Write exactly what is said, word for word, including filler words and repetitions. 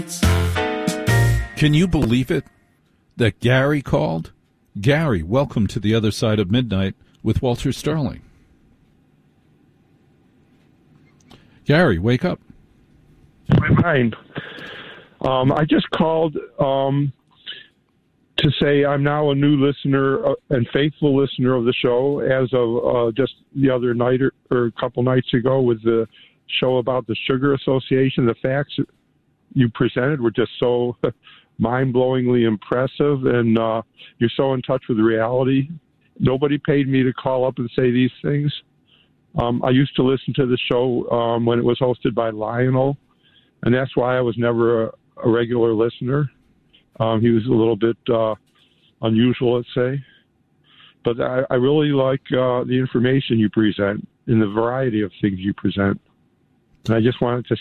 Can you believe it that Gary called? Gary, welcome to the other side of midnight with Walter Sterling. Gary, wake up. My mind. Um, I just called um, to say I'm now a new listener uh, and faithful listener of the show as of uh, just the other night or, or a couple nights ago with the show about the Sugar Association. The facts you presented were just so mind-blowingly impressive, and uh, you're so in touch with reality. Nobody paid me to call up and say these things. Um, I used to listen to the show um, when it was hosted by Lionel, and that's why I was never a, a regular listener. Um, he was a little bit uh, unusual, let's say. But I, I really like uh, the information you present and the variety of things you present. And I just wanted to